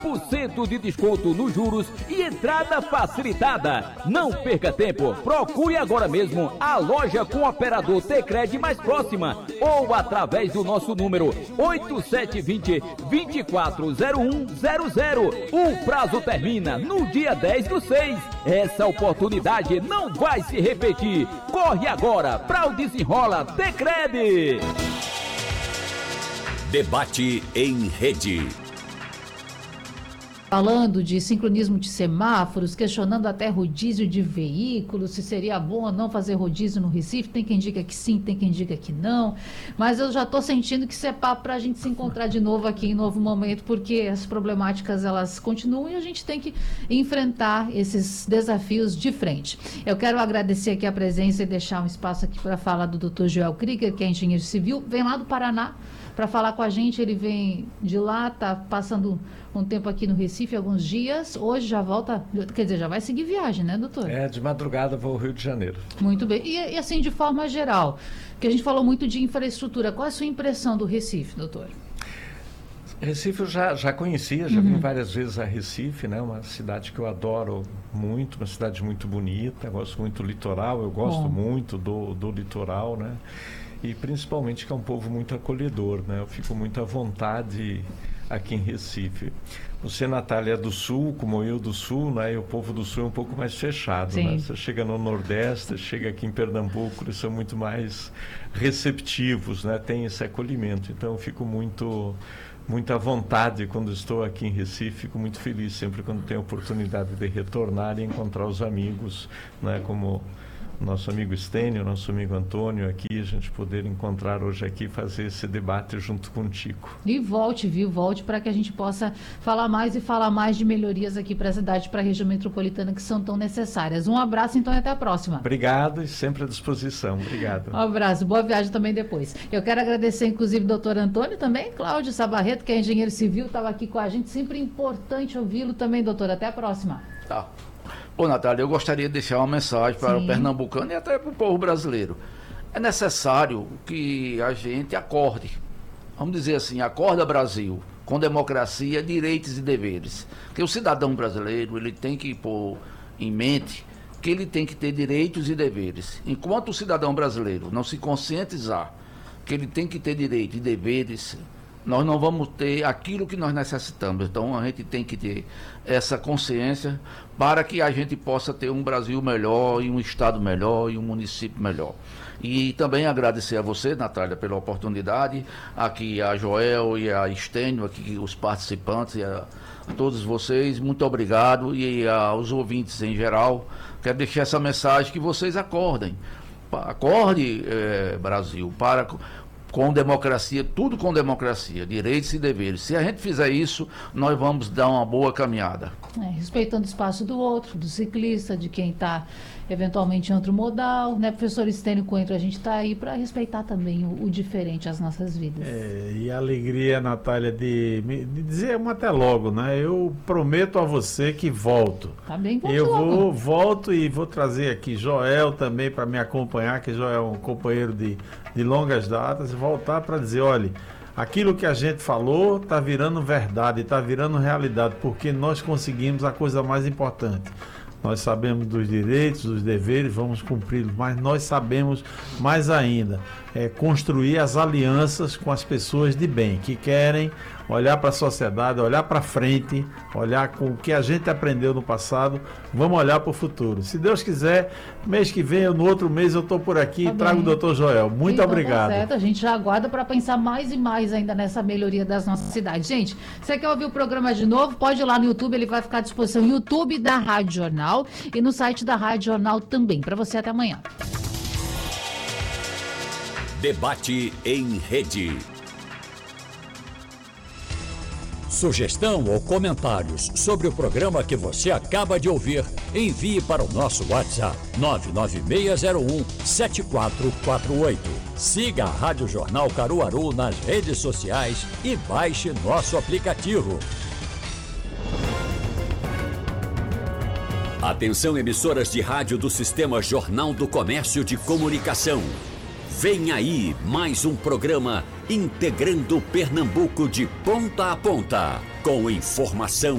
10% de desconto nos juros e entrada facilitada. Não perca tempo, procure agora mesmo a loja com o operador Tecred mais próxima ou através do nosso número 8720-240100. O prazo termina no dia 10/6. Essa oportunidade não vai se repetir. Corre agora para o Desenrola Tecred. Debate em rede. Falando de sincronismo de semáforos, questionando até rodízio de veículos, se seria bom ou não fazer rodízio no Recife. Tem quem diga que sim, tem quem diga que não. Mas eu já estou sentindo que isso é papo para a gente se encontrar de novo aqui em Novo Momento, porque as problemáticas elas continuam e a gente tem que enfrentar esses desafios de frente. Eu quero agradecer aqui a presença e deixar um espaço aqui para falar do Dr. Joel Krieger, que é engenheiro civil, vem lá do Paraná para falar com a gente. Ele vem de lá, está passando um tempo aqui no Recife, alguns dias. Hoje já volta, quer dizer, já vai seguir viagem, né, doutor? De madrugada vou ao Rio de Janeiro. Muito bem. E assim, de forma geral, que a gente falou muito de infraestrutura, qual é a sua impressão do Recife, doutor? Recife eu já conhecia, já vim várias vezes a Recife, né? Uma cidade que eu adoro muito, uma cidade muito bonita, gosto muito do litoral, eu gosto muito do litoral, né? E principalmente que é um povo muito acolhedor, né? Eu fico muito à vontade aqui em Recife. Você, Natália, é do Sul, como eu do Sul, né? E o povo do Sul é um pouco mais fechado, né? Você chega no Nordeste, chega aqui em Pernambuco, eles são muito mais receptivos, né? Tem esse acolhimento. Então eu fico muito à vontade quando estou aqui em Recife, fico muito feliz sempre quando tenho a oportunidade de retornar e encontrar os amigos, né? Como nosso amigo Estênio, nosso amigo Antônio aqui, a gente poder encontrar hoje aqui e fazer esse debate junto contigo. E volte, volte para que a gente possa falar mais de melhorias aqui para a cidade, para a região metropolitana que são tão necessárias. Um abraço então e até a próxima. Obrigado e sempre à disposição. Obrigado. Um abraço, boa viagem também depois. Eu quero agradecer inclusive o doutor Antônio também, Cláudio Sabarreto, que é engenheiro civil, estava aqui com a gente, sempre importante ouvi-lo também, doutor. Até a próxima. Tá. Ô, Natália, eu gostaria de deixar uma mensagem para o pernambucano e até para o povo brasileiro. É necessário que a gente acorde, vamos dizer assim, acorda Brasil, com democracia, direitos e deveres. Porque o cidadão brasileiro, ele tem que pôr em mente que ele tem que ter direitos e deveres. Enquanto o cidadão brasileiro não se conscientizar que ele tem que ter direitos e deveres, nós não vamos ter aquilo que nós necessitamos. Então a gente tem que ter essa consciência para que a gente possa ter um Brasil melhor, e um estado melhor, e um município melhor. E também agradecer a você, Natália, pela oportunidade, aqui a Joel e a Estênio, aqui os participantes, e a todos vocês, muito obrigado, e aos ouvintes em geral, quero deixar essa mensagem que vocês acordem. Acorde, Brasil, com democracia, tudo com democracia, direitos e deveres. Se a gente fizer isso, nós vamos dar uma boa caminhada. Respeitando o espaço do outro, do ciclista, de quem está eventualmente em outro modal, né, professor Estênio Coentro, a gente está aí para respeitar também o diferente às nossas vidas. E a alegria, Natália, de dizer até logo, né? Eu prometo a você que volto. Tá bem, volto e vou trazer aqui Joel também para me acompanhar, que Joel é um companheiro de longas datas, e voltar para dizer, olha, aquilo que a gente falou está virando verdade, está virando realidade, porque nós conseguimos a coisa mais importante. Nós sabemos dos direitos, dos deveres, vamos cumpri-los, mas nós sabemos mais ainda, construir as alianças com as pessoas de bem, que querem olhar para a sociedade, olhar para frente, olhar com o que a gente aprendeu no passado, vamos olhar para o futuro. Se Deus quiser, mês que vem ou no outro mês eu estou por aqui e trago o Dr. Joel. Muito obrigado. Tá certo, a gente já aguarda para pensar mais e mais ainda nessa melhoria das nossas cidades. Gente, você quer ouvir o programa de novo? Pode ir lá no YouTube, ele vai ficar à disposição no YouTube da Rádio Jornal e no site da Rádio Jornal também. Para você, até amanhã. Debate em rede. Sugestão ou comentários sobre o programa que você acaba de ouvir, envie para o nosso WhatsApp 996017448. Siga a Rádio Jornal Caruaru nas redes sociais e baixe nosso aplicativo. Atenção, emissoras de rádio do Sistema Jornal do Comércio de Comunicação. Vem aí mais um programa integrando Pernambuco de ponta a ponta, com informação